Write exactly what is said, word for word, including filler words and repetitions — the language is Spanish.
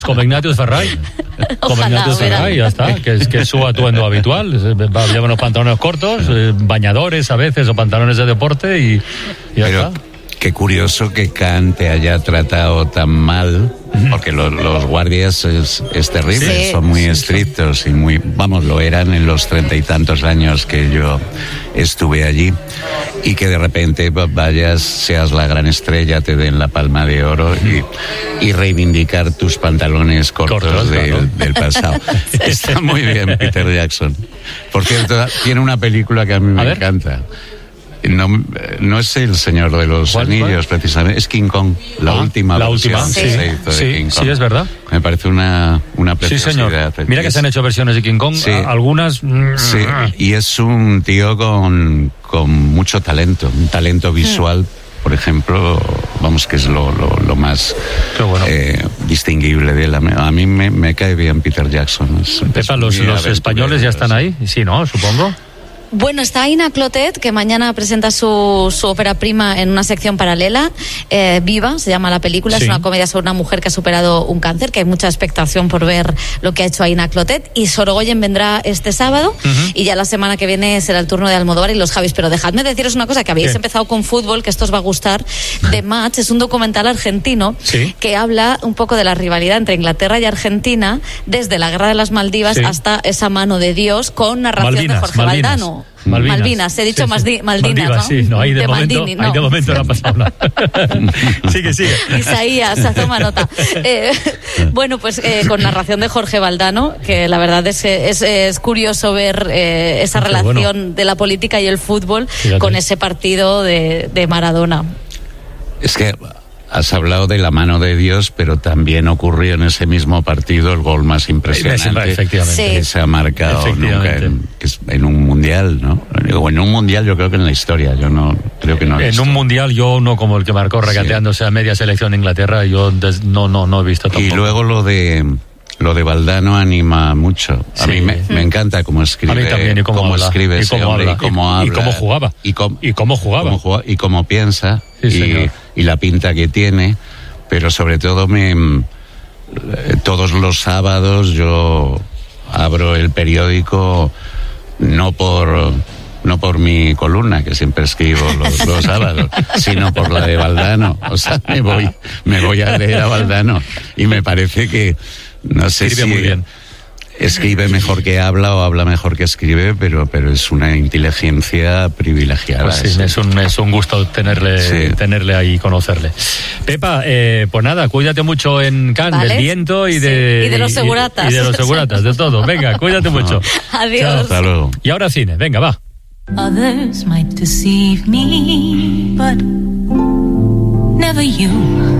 Como Ignatius Farray. Como Ojalá, Ignatius Farray, ya está, que es, que es su atuendo habitual. Lleva unos pantalones cortos, eh, bañadores a veces o pantalones de deporte y, y ya Pero está. Qué curioso que Kant te haya tratado tan mal, porque lo, los guardias es, es terrible, Sí, son muy sí, estrictos y muy, vamos, lo eran en los treinta y tantos años que yo estuve allí, y que de repente vayas, seas la gran estrella, te den la palma de oro y, y reivindicar tus pantalones cortos, Cortos, del, claro. del pasado. Está muy bien Peter Jackson. Por cierto, tiene una película que a mí A me ver. encanta. No, no es El Señor de los ¿Cuál, Anillos, cuál? precisamente, es King Kong, la Ah, última la versión última, que sí. se hizo de Sí, King Kong. sí, es verdad. Me parece una, una Sí, preciosidad. señor. Mira que Es- se han hecho versiones de King Kong, Sí. a- algunas... Sí, y es un tío con, con mucho talento, un talento visual, por ejemplo, vamos, que es lo, lo, lo más Qué bueno. eh, distinguible de él. A mí, a mí me, me cae bien Peter Jackson. Es- Pepa, es los, muy los aventurero, españoles ya están sí. ahí. Sí, ¿no? Supongo. Bueno, está Aina Clotet, que mañana presenta su, su ópera prima en una sección paralela, eh, Viva, se llama la película, Sí. es una comedia sobre una mujer que ha superado un cáncer, que hay mucha expectación por ver lo que ha hecho Aina Clotet, y Sorogoyen vendrá este sábado, y ya la semana que viene será el turno de Almodóvar y los Javis. Pero dejadme deciros una cosa, que habéis ¿Qué? empezado con fútbol, que esto os va a gustar. The Match es un documental argentino Sí. que habla un poco de la rivalidad entre Inglaterra y Argentina, desde la Guerra de las Maldivas Sí. hasta esa mano de Dios, con narración Malvinas, de Jorge Malvinas. Valdano. Malvinas. Malvinas, he dicho Sí, sí. Masdi- Maldinas, Maldivas, ¿no? sí, no, ahí de, De momento, Maldini, ahí no. de momento no ha pasado nada. sigue, sigue. Isaías, toma nota. Eh, bueno, pues eh, con narración de Jorge Valdano, que la verdad es que es, es curioso ver eh, esa Ah, qué relación bueno. de la política y el fútbol Fíjate. con ese partido de, de Maradona. Es que has hablado de la mano de Dios, pero también ocurrió en ese mismo partido el gol más impresionante Efectivamente. Sí. que se ha marcado nunca Efectivamente. en, que es en un mundial, ¿no? O en un mundial, yo creo que en la historia, yo no creo que no he En visto. un mundial, yo no como el que marcó regateándose a media selección de Inglaterra, yo des- no, no, no he visto tampoco. Y luego lo de lo de Valdano anima mucho. A Sí. mí me, me encanta cómo escribe, A mí también, y cómo habla, escribe y ese cómo hombre, habla, y cómo y- y habla, cómo jugaba, y cómo, y cómo jugaba. cómo juega- y cómo piensa, Sí, y, señor. y la pinta que tiene, pero sobre todo me eh, todos los sábados yo abro el periódico no por no por mi columna, que siempre escribo los, los sábados, sino por la de Valdano. O sea, me voy, me voy a leer a Valdano y me parece que, no sé Escribe si muy bien. escribe mejor que habla o habla mejor que escribe, pero, pero es una inteligencia privilegiada. Pues sí, eso. es un, es un gusto tenerle, Sí. tenerle ahí y conocerle. Pepa, eh, pues nada, cuídate mucho en Cannes, Vale. del viento y Sí, de... y de los seguratas. Y, de los seguratas, de todo. Venga, cuídate mucho. Adiós. Chao. Hasta luego. Y ahora cine, venga, va. Others might deceive me, but never you.